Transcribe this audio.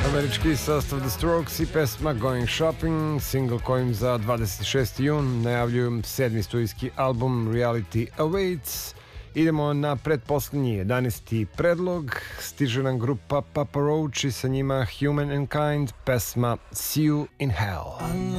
Američki sastav The Strokes i pesma Going Shopping, single kojim za 26. jun najavljuju 7. studijski album Reality Awaits. Idemo na pretposlednji 11. predlog. Stiže nam grupa Papa Roach i sa njima Human and Kind, pesma See You in Hell.